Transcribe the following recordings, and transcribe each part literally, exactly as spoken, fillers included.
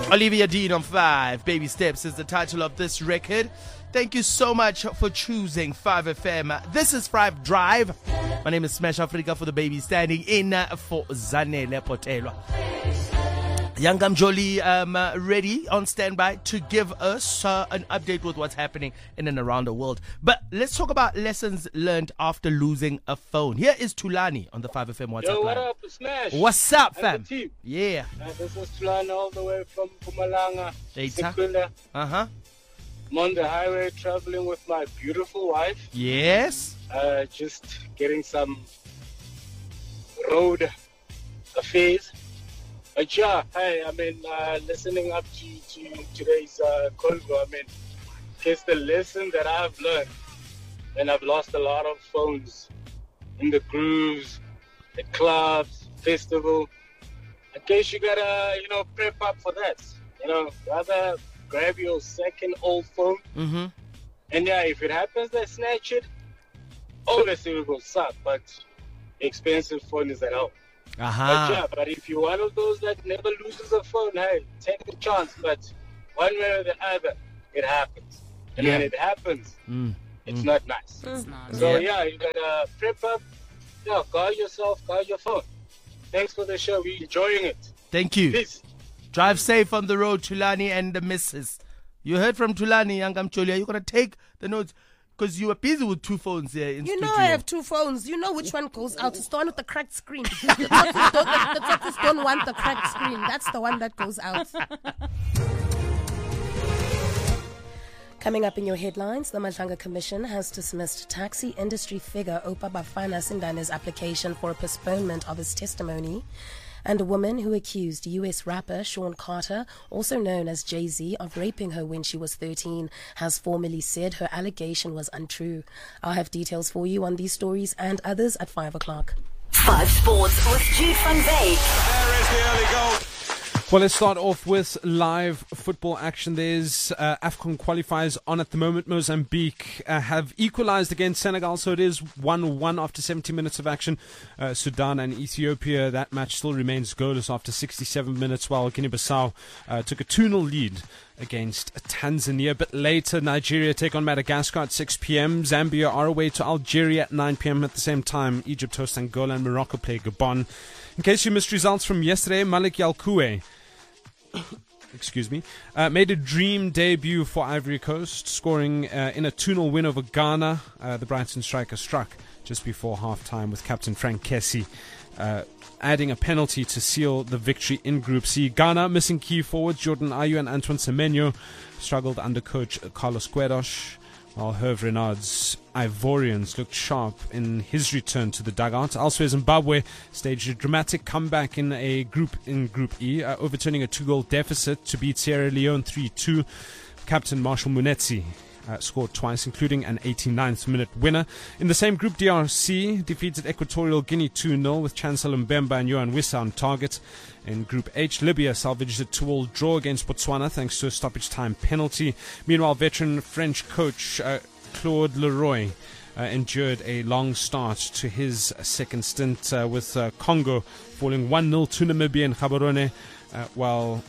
Olivia Dean on five. Baby Steps is the title of this record. Thank you so much for choosing five F M. This is five Drive. My name is Smash Africa for the baby, standing in for Zanele Potelwa. Yangam Jolie um, uh, ready on standby to give us uh, an update with what's happening in and around the world. But let's talk about lessons learned after losing a phone. Here is Tulani on the five F M WhatsApp Yo, line. what up, Smash? What's up, And fam? the team. Yeah. Uh, this is Tulani all the way from Pumalanga, Data. Sekwila. Uh-huh. I'm on the highway traveling with my beautiful wife. Yes. Uh, just getting some road affairs. But yeah, hey, I mean, uh, listening up to, to today's uh, convo, I mean, guess the lesson that I've learned, and I've lost a lot of phones in the grooves, the clubs, festival. In case you gotta, you know, prep up for that. You know, rather grab your second old phone. Mm-hmm. And yeah, if it happens, they snatch it. Obviously, it will suck, but the expensive phone is at home. Uh-huh. But yeah, but if you're one of those that never loses a phone, hey, take the chance. But one way or the other, it happens. And Yeah. when it happens, Mm. it's Mm. not nice. It's not. So Yeah. yeah, you gotta prep up. Yeah, guard yourself, guard your phone. Thanks for the show. We're enjoying it. Thank you. Peace. Drive safe on the road, Tulani and the missus. You heard from Tulani, Yangam Choli. Are you going to take the notes? Because you were busy with two phones here in You studio. know I have two phones. You know which one goes out. It's the one with the cracked screen. The tortoise don't, the, the tortoise don't want the cracked screen. That's the one that goes out. Coming up in your headlines, the Madlanga Commission has dismissed taxi industry figure Opa Bafana Sindane's application for a postponement of his testimony. And a woman who accused U S rapper Sean Carter, also known as Jay-Z, of raping her when she was thirteen, has formally said her allegation was untrue. I'll have details for you on these stories and others at five o'clock. Five Sports with Jude van Veek. There is the early goal. Well, let's start off with live football action. There's uh, AFCON qualifiers on at the moment. Mozambique uh, have equalized against Senegal, so it is one one after seventy minutes of action. Uh, Sudan and Ethiopia, that match still remains goalless after sixty-seven minutes, while Guinea-Bissau uh, took a two nil lead against Tanzania. A bit later, Nigeria take on Madagascar at six p.m. Zambia are away to Algeria at nine p.m. At the same time, Egypt host Angola and Morocco play Gabon. In case you missed results from yesterday, Malik Yalkoue excuse me, uh, made a dream debut for Ivory Coast, scoring uh, in a two nil win over Ghana. Uh, the Brighton striker struck just before half-time with captain Frank Kessie uh, adding a penalty to seal the victory in Group C. Ghana missing key forwards Jordan Ayew and Antoine Semenyo struggled under coach Carlos Queiroz, while Hervé Renard's Ivorians looked sharp in his return to the dugout. Elsewhere, Zimbabwe staged a dramatic comeback in a group in Group E, uh, overturning a two-goal deficit to beat Sierra Leone three two. Captain Marshall Munetsi uh, scored twice, including an eighty-ninth minute winner. In the same group, D R C defeated Equatorial Guinea two nil with Chancellor Mbemba and Johan Wissa on target. In Group H, Libya salvaged a two all draw against Botswana thanks to a stoppage time penalty. Meanwhile, veteran French coach uh, Claude Leroy uh, endured a long start to his second stint uh, with uh, Congo falling one nil to Namibia in Gaborone, uh, while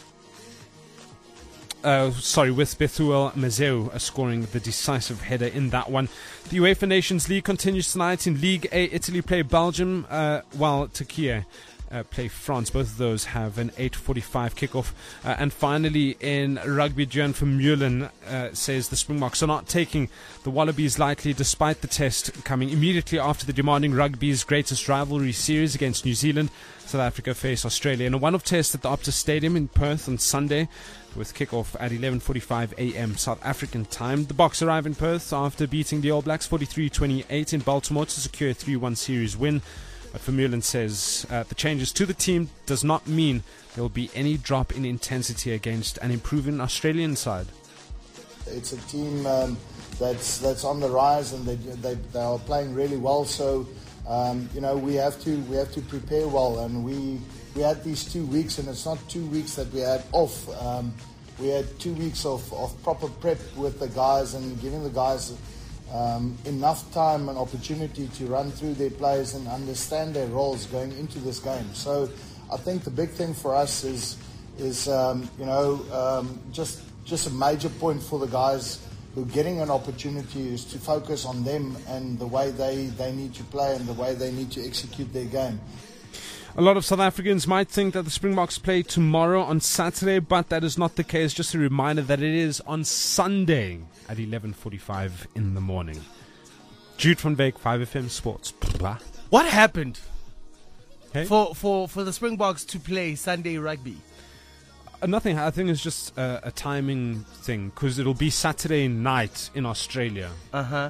Uh, sorry, with Bethuel Mazeu uh, scoring the decisive header in that one. The UEFA Nations League continues tonight. In League A, Italy play Belgium, uh, while Turkey uh, play France. Both of those have an eight forty-five kickoff. Uh, and finally, in rugby, Jan Vermeulen uh, says the Springboks are not taking the Wallabies lightly, despite the test coming immediately after the demanding rugby's greatest rivalry series against New Zealand. South Africa face Australia in a one-off test at the Optus Stadium in Perth on Sunday, with kickoff at eleven forty-five a.m. South African time. The Boks arrive in Perth after beating the All Blacks forty-three twenty-eight in Baltimore to secure a three one series win. But Vermeulen says uh, the changes to the team does not mean there will be any drop in intensity against an improving Australian side. It's a team um, that's that's on the rise, and they they, they are playing really well. So um, you know we have to we have to prepare well, and we. We had these two weeks, and it's not two weeks that we had off. Um, we had two weeks of, of proper prep with the guys and giving the guys um, enough time and opportunity to run through their plays and understand their roles going into this game. So I think the big thing for us is is um, you know um, just just a major point for the guys who are getting an opportunity is to focus on them and the way they, they need to play and the way they need to execute their game. A lot of South Africans might think that the Springboks play tomorrow on Saturday, but that is not the case. Just a reminder that it is on Sunday at eleven forty-five in the morning. Jude van Veek, five F M Sports. What happened Hey? for, for, for the Springboks to play Sunday rugby? Uh, nothing. I think it's just uh, a timing thing because it'll be Saturday night in Australia. Uh-huh.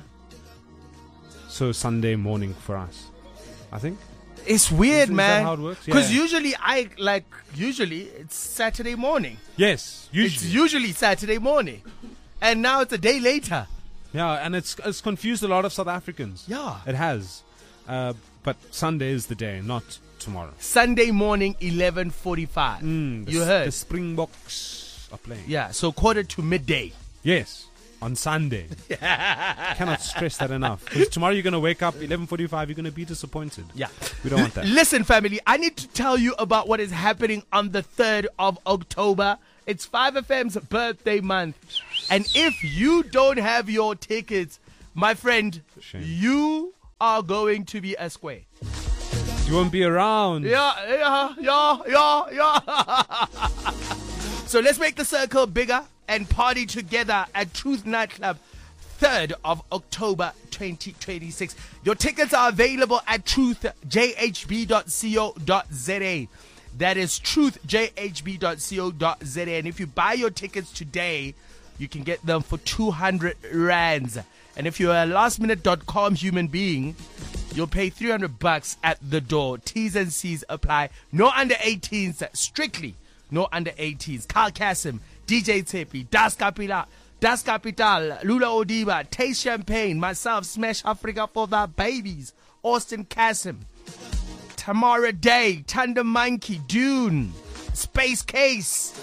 So Sunday morning for us, I think. It's weird, Is- is man. that how it works? Because Yeah. usually I like usually it's Saturday morning. Yes, It's usually. usually Saturday morning, and now it's a day later. Yeah, and it's it's confused a lot of South Africans. Yeah. It has. Uh, but Sunday is the day, not tomorrow. Sunday morning, eleven forty-five. Mm, the you S- heard? The Springboks are playing. Yeah, so quarter to midday. Yes, on Sunday. Cannot stress that enough. Because tomorrow you're going to wake up eleven forty-five. You're going to be disappointed. Yeah. We don't want that. Listen, family, I need to tell you about what is happening on the third of October. It's five F M's birthday month. And if you don't have your tickets, my friend, Shame. you are going to be a square. You won't be around. Yeah, yeah, yeah, yeah, yeah. So let's make the circle bigger and party together at Truth Nightclub, third of October twenty twenty-six. Your tickets are available at truth j h b dot co dot z a. That is truth j h b dot co dot z a. And if you buy your tickets today, you can get them for two hundred rands. And if you're a last minute dot com human being, you'll pay three hundred bucks at the door. T's and C's apply. No under eighteens, strictly no under eighteens. Carl Kasim, D J Tepi, Das Capital, Das Capital, Lula Odiba, Taste Champagne, myself, Smash Africa for the babies, Austin Kasim, Tamara Day, Thunder Monkey, Dune, Space Case,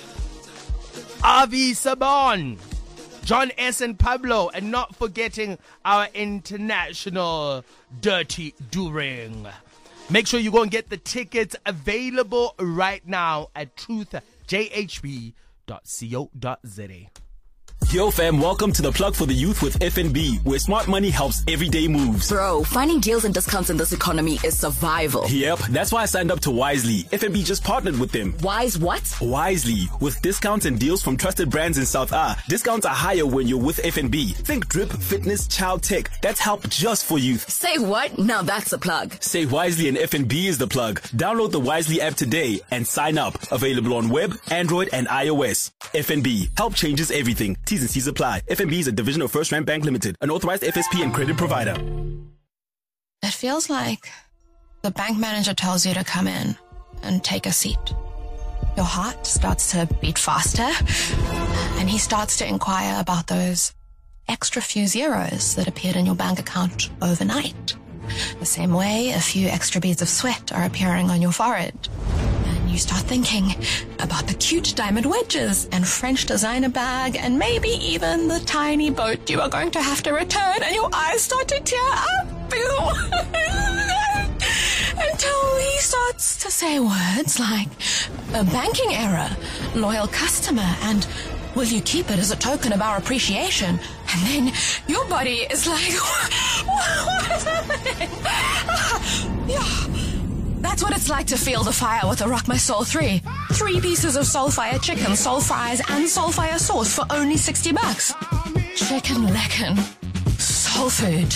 Avi Sabon, John S. and Pablo, and not forgetting our international Dirty During. Make sure you go and get the tickets available right now at truth j h b dot co dot z a. Yo fam, welcome to the plug for the youth with F N B, where smart money helps everyday moves. Bro, finding deals and discounts in this economy is survival. Yep, that's why I signed up to Wisely. F N B just partnered with them. Wise what? Wisely, with discounts and deals from trusted brands in South A. Discounts are higher when you're with F N B. Think drip, fitness, child tech. That's help just for youth. Say what? Now that's a plug. Say Wisely and F N B is the plug. Download the Wisely app today and sign up. Available on web, Android, and iOS. F N B. Help changes everything. T's and C's apply. F N B is a division of First Rand Bank Limited, an authorized F S P and credit provider. It feels like the bank manager tells you to come in and take a seat. Your heart starts to beat faster, and he starts to inquire about those extra few zeros that appeared in your bank account overnight. The same way a few extra beads of sweat are appearing on your forehead. And you start thinking about the cute diamond wedges and French designer bag and maybe even the tiny boat you are going to have to return, and your eyes start to tear up. Until he starts to say words like a banking error, loyal customer, and will you keep it as a token of our appreciation? And then your body is like, what is happening? Yeah. That's what it's like to feel the fire with a Rock My Soul three. Three pieces of Soulfire chicken, soul fries, and Soulfire sauce for only sixty bucks. Chicken lickin'. Soul food.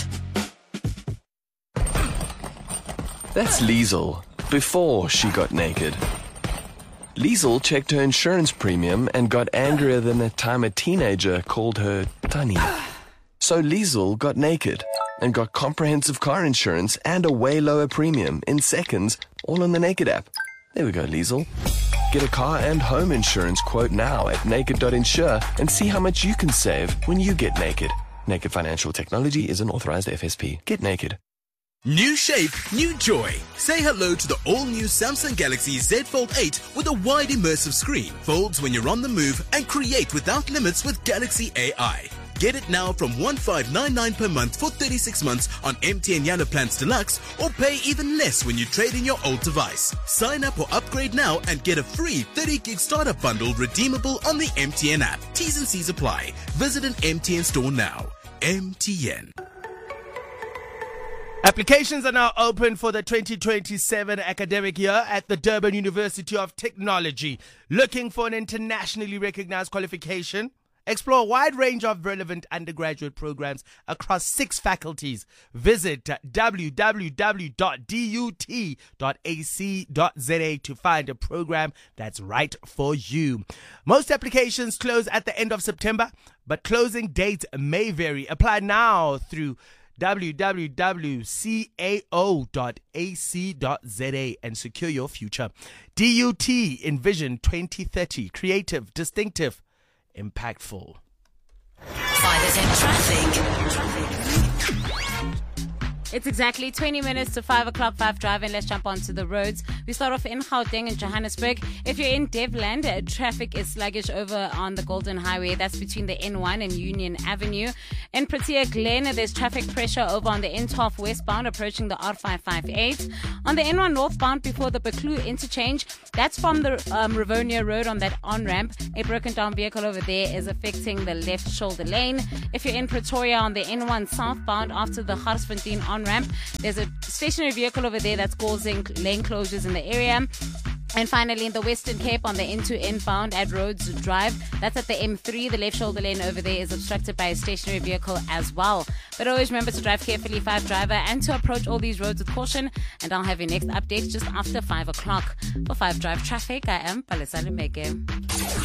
That's Liesel, before she got naked. Liesel checked her insurance premium and got angrier than the time a teenager called her Tunny. So Liesel got naked and got comprehensive car insurance and a way lower premium in seconds, all on the Naked app. There we go, Liesel. Get a car and home insurance quote now at naked dot insure and see how much you can save when you get naked. Naked Financial Technology is an authorized F S P. Get naked. New shape, new joy. Say hello to the all-new Samsung Galaxy Z Fold eight with a wide immersive screen. Folds when you're on the move and create without limits with Galaxy A I. Get it now from one five nine nine per month for thirty-six months on M T N Yano Plans Deluxe, or pay even less when you trade in your old device. Sign up or upgrade now and get a free thirty gig startup bundle redeemable on the M T N app. T's and C's apply. Visit an M T N store now. M T N. Applications are now open for the twenty twenty-seven academic year at the Durban University of Technology. Looking for an internationally recognized qualification? Explore a wide range of relevant undergraduate programs across six faculties. Visit w w w dot d u t dot a c dot z a to find a program that's right for you. Most applications close at the end of September, but closing dates may vary. Apply now through w w w dot cao dot a c dot z a and secure your future. D U T Envision twenty thirty. Creative, distinctive, impactful. five F M traffic. It's exactly twenty minutes to five o'clock, five Drive, and let's jump onto the roads. We start off in Gauteng and Johannesburg. If you're in Devland, uh, traffic is sluggish over on the Golden Highway. That's between the N one and Union Avenue. In Protea Glen, there's traffic pressure over on the N twelve westbound approaching the R five five eight. On the N one northbound before the Beklu interchange, that's from the um, Rivonia Road on that on-ramp. A broken down vehicle over there is affecting the left shoulder lane. If you're in Pretoria on the N one southbound after the Garsfontein on ramp, there's a stationary vehicle over there that's causing lane closures in the area. And finally, in the Western Cape on the N two inbound at Rhodes Drive, that's at the M three. The left shoulder lane over there is obstructed by a stationary vehicle as well. But always remember to drive carefully, five Driver, and to approach all these roads with caution. And I'll have your next update just after five o'clock. For five Drive Traffic, I am Palesa Lumeke.